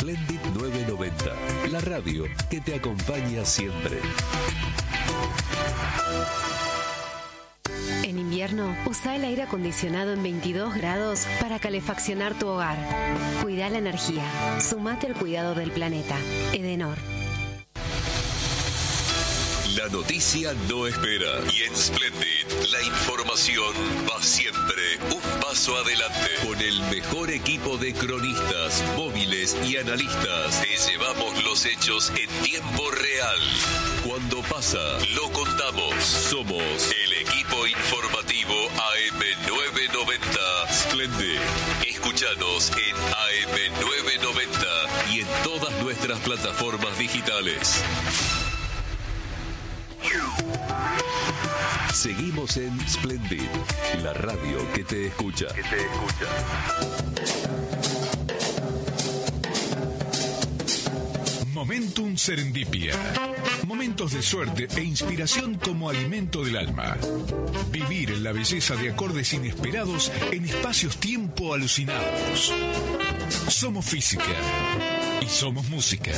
Splendid 990, la radio que te acompaña siempre. En invierno, usa el aire acondicionado en 22 grados para calefaccionar tu hogar. Cuida la energía. Sumate al cuidado del planeta. Edenor. La noticia no espera y en Splendid la información va siempre un paso adelante. Con el mejor equipo de cronistas, móviles y analistas, te llevamos los hechos en tiempo real. Cuando pasa, lo contamos. Somos el equipo informativo AM990 Splendid. Escúchanos en AM990 y en todas nuestras plataformas digitales. Seguimos en Splendid, la radio que te escucha. Momentum Serendipia. Momentos de suerte e inspiración como alimento del alma. Vivir en la belleza de acordes inesperados en espacios-tiempo alucinados. Somos física y somos música.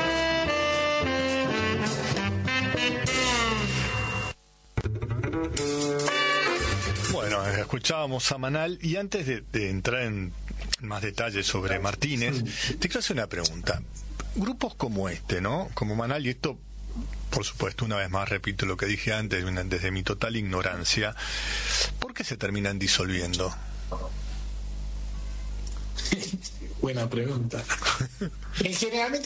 Bueno, escuchábamos a Manal y antes de entrar en más detalles sobre Martínez, te quiero hacer una pregunta. Grupos como este, ¿no? Como Manal, y esto, por supuesto, una vez más repito lo que dije antes, desde mi total ignorancia, ¿por qué se terminan disolviendo? Buena pregunta. En general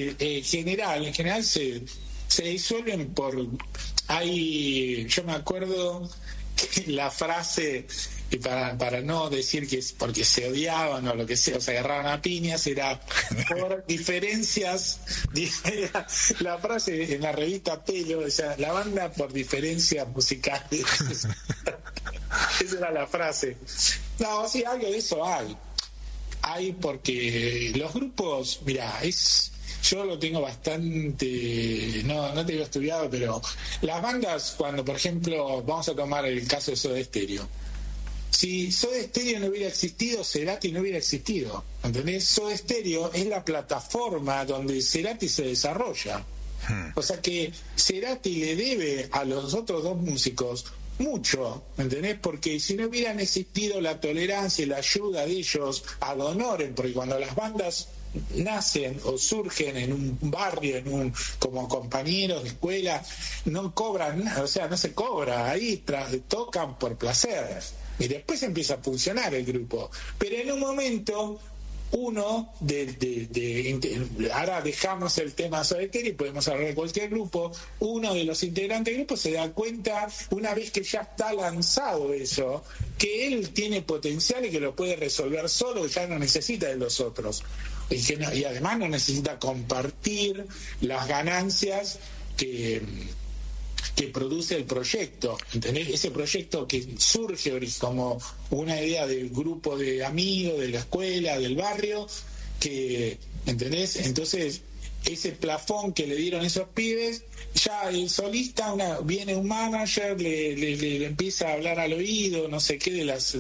se disuelven por... yo me acuerdo que la frase, y para no decir que es porque se odiaban o lo que sea, o se agarraban a piñas, era por diferencias, la frase en la revista Pelo, o sea, la banda por diferencias musicales. Esa era la frase. No, sí, algo de eso hay porque los grupos, mira, yo lo tengo bastante, no te digo estudiado, pero las bandas, cuando por ejemplo vamos a tomar el caso de Soda Stereo, si Soda Stereo no hubiera existido, Cerati no hubiera existido, ¿entendés? Soda Stereo es la plataforma donde Cerati se desarrolla, o sea que Cerati le debe a los otros dos músicos mucho, ¿entendés? Porque si no hubieran existido la tolerancia y la ayuda de ellos ad honorem, porque cuando las bandas nacen o surgen en un barrio, como compañeros de escuela, no cobran nada, o sea, no se cobra, ahí tocan por placer y después empieza a funcionar el grupo, pero en un momento uno ahora dejamos el tema Soda Stereo y podemos hablar de cualquier grupo, uno de los integrantes del grupo se da cuenta, una vez que ya está lanzado eso, que él tiene potencial y que lo puede resolver solo, ya no necesita de los otros, y además no necesita compartir las ganancias que produce el proyecto, ¿entendés? Ese proyecto que surge como una idea del grupo de amigos, de la escuela, del barrio, que, ¿entendés? Entonces, ese plafón que le dieron esos pibes, ya el solista, viene un manager, le empieza a hablar al oído, no sé qué, de las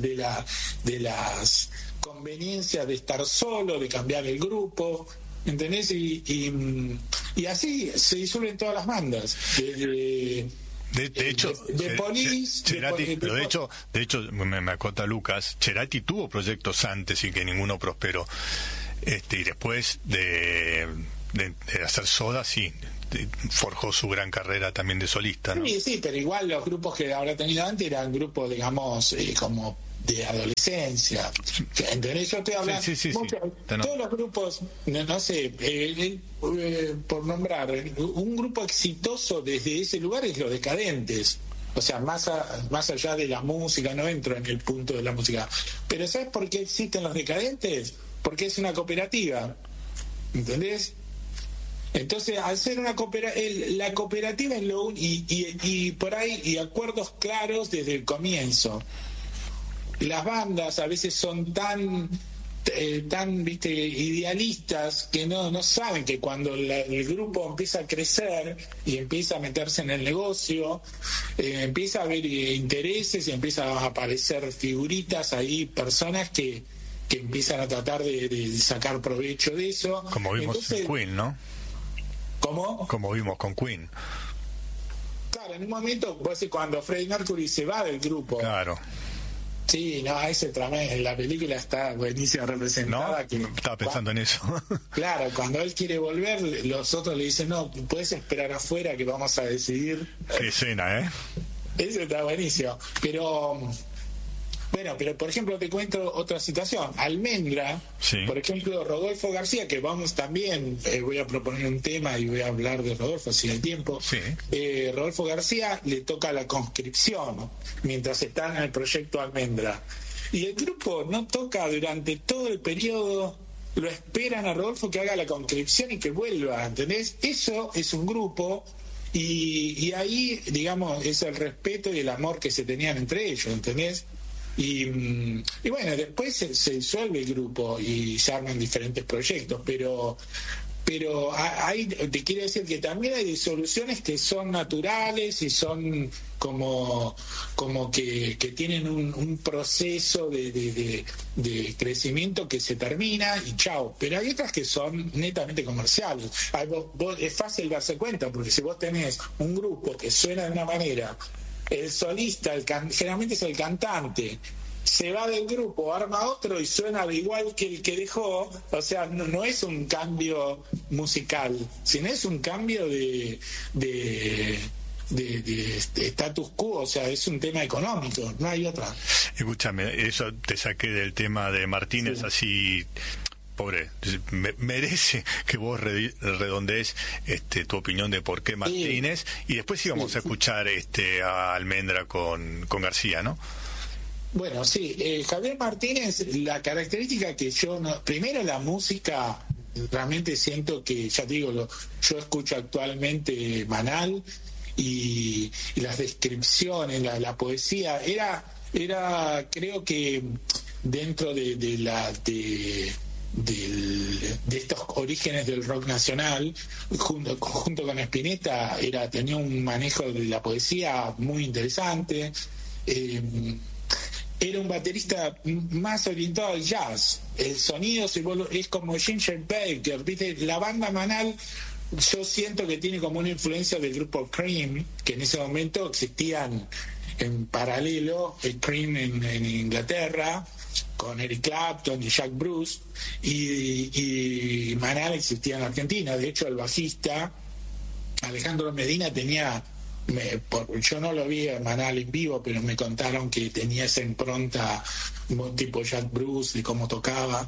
conveniencias de estar solo, de cambiar el grupo, ¿entendés? Y así se disuelven todas las bandas. De hecho, me acota Lucas, Cerati tuvo proyectos antes y que ninguno prosperó. Y después de hacer Soda, sí, forjó su gran carrera también de solista, ¿no? Sí, pero igual los grupos que habrá tenido antes eran grupos, digamos, como de adolescencia, ¿entendés? Yo estoy hablando todos los grupos, no sé, por nombrar un grupo exitoso desde ese lugar es Los Decadentes, o sea, más allá de la música, no entro en el punto de la música, pero ¿sabes por qué existen Los Decadentes? Porque es una cooperativa, ¿entendés? Entonces, al ser una la cooperativa es lo y por ahí, y acuerdos claros desde el comienzo. Las bandas a veces son tan idealistas que no saben que cuando el grupo empieza a crecer y empieza a meterse en el negocio, empieza a haber intereses y empieza a aparecer figuritas ahí, personas que que empiezan a tratar de sacar provecho de eso. Como vimos Entonces, en Queen, ¿no? ¿Cómo? Como vimos con Queen. Claro, en un momento, vos decís, cuando Freddie Mercury se va del grupo. Claro. Sí, no, ese tremendo, en la película está buenísima representada. ¿No? Que, estaba pensando en eso. Claro, cuando él quiere volver, los otros le dicen, no, puedes esperar afuera que vamos a decidir. Qué escena, ¿eh? Eso está buenísimo. Pero, bueno, pero por ejemplo te cuento otra situación. Almendra, Sí. por ejemplo, Rodolfo García, que vamos también, voy a proponer un tema y voy a hablar de Rodolfo si hay tiempo. Sí. Rodolfo García le toca la conscripción mientras está en el proyecto Almendra. Y el grupo no toca durante todo el periodo, lo esperan a Rodolfo que haga la conscripción y que vuelva, ¿entendés? Eso es un grupo. Y ahí, digamos, es el respeto y el amor que se tenían entre ellos, ¿entendés? Y bueno, después se disuelve el grupo y se arman diferentes proyectos, pero ahí te quiero decir que también hay disoluciones que son naturales y son como que tienen un proceso de crecimiento que se termina y chao, pero hay otras que son netamente comerciales. Es fácil darse cuenta, porque si vos tenés un grupo que suena de una manera, el solista, generalmente es el cantante, se va del grupo, arma otro y suena igual que el que dejó, o sea, no es un cambio musical, sino es un cambio de status quo, o sea, es un tema económico, no hay otra. Escúchame, eso te saqué del tema de Martínez, sí. Así, pobre, merece que vos redondees tu opinión de por qué Martínez, sí. Y después íbamos a escuchar a Almendra con García, ¿no? Bueno, sí, Javier Martínez, la característica que yo primero la música, realmente siento que, ya te digo, yo escucho actualmente Manal y las descripciones, la poesía, era creo que dentro de estos orígenes del rock nacional, junto con Spinetta, tenía un manejo de la poesía muy interesante. Era un baterista más orientado al jazz. El sonido es como Ginger Baker, ¿viste? La banda Manal, yo siento que tiene como una influencia del grupo Cream, que en ese momento existían en paralelo, el Cream en Inglaterra, con Eric Clapton y Jack Bruce, y Manal existía en Argentina. De hecho, el bajista Alejandro Medina tenía... yo no lo vi a Manal en vivo, pero me contaron que tenía esa impronta tipo Jack Bruce de cómo tocaba,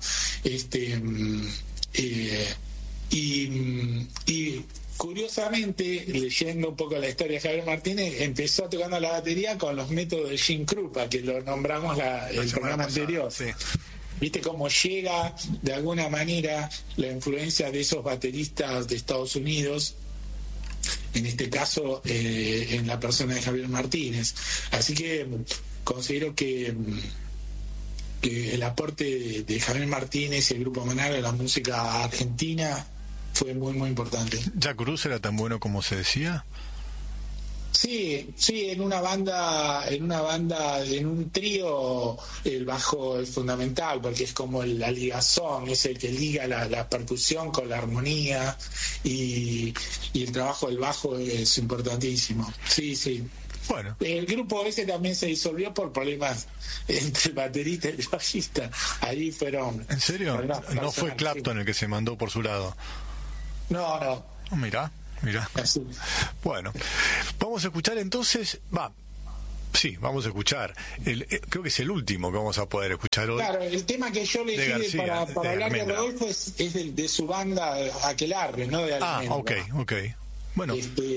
y curiosamente, leyendo un poco la historia de Javier Martínez, empezó tocando la batería con los métodos de Gene Krupa, que lo nombramos el programa anterior. Sí. Viste cómo llega de alguna manera la influencia de esos bateristas de Estados Unidos, en este caso en la persona de Javier Martínez. Así que considero que el aporte de Javier Martínez y el grupo Manal a la música argentina fue muy muy importante. ¿Jack Bruce era tan bueno como se decía? Sí, en una banda, en un trío, el bajo es fundamental porque es como la ligazón, es el que liga la percusión con la armonía, y el trabajo del bajo es importantísimo. Sí. Bueno. El grupo ese también se disolvió por problemas entre el baterista y el bajista. Ahí fueron... ¿En serio? ¿No fue Clapton el que se mandó por su lado? No. Mirá. Así. Bueno, vamos a escuchar entonces, vamos a escuchar, creo que es el último que vamos a poder escuchar hoy. Claro, el tema que yo le dije para hablar de Rodolfo es de su banda Aquelarre, ¿no? De Almendra. Ok. Bueno.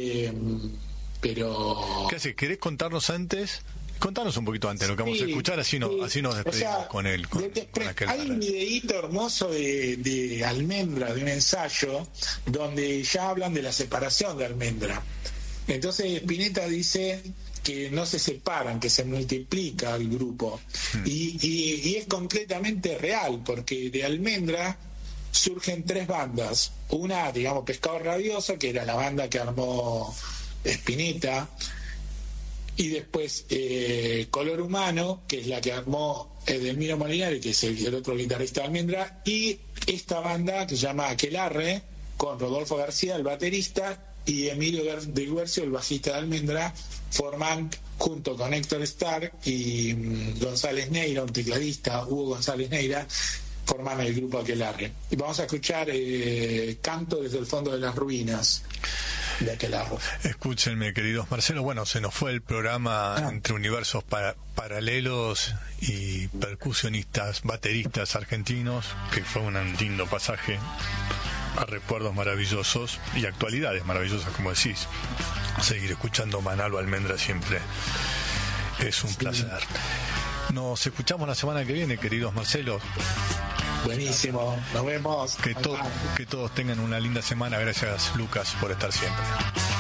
Pero... ¿Qué haces? ¿Querés contarnos antes? Contanos un poquito antes lo que vamos a escuchar, así nos despedimos con él. Hay un videíto hermoso de Almendra, de un ensayo, donde ya hablan de la separación de Almendra. Entonces Spinetta dice que no se separan, que se multiplica el grupo. Y es completamente real, porque de Almendra surgen 3 bandas. Una, digamos, Pescado Rabioso, que era la banda que armó Spinetta, y después Color Humano, que es la que armó Edelmiro Molinari, que es el otro guitarrista de Almendra, y esta banda que se llama Aquelarre, con Rodolfo García, el baterista, y Emilio de Guercio, el bajista de Almendra, forman, junto con Héctor Stark y González Neira, un tecladista, Hugo González Neira, forman el grupo Aquelarre. Y vamos a escuchar Canto desde el fondo de las ruinas de Aquelarre. Escúchenme, queridos Marcelo, bueno, se nos fue el programa entre universos paralelos y percusionistas, bateristas argentinos, que fue un lindo pasaje a recuerdos maravillosos y actualidades maravillosas, como decís. Seguir escuchando Manalo Almendra siempre es un placer. Nos escuchamos la semana que viene, queridos Marcelo. Buenísimo, nos vemos. Que todos tengan una linda semana. Gracias, Lucas, por estar siempre.